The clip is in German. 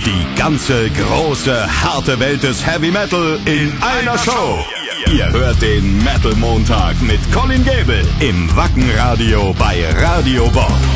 Die ganze große, harte Welt des Heavy Metal in einer Show. Ihr hört den Metal Montag mit Colin Gable im Wacken Radio bei Radio Bob.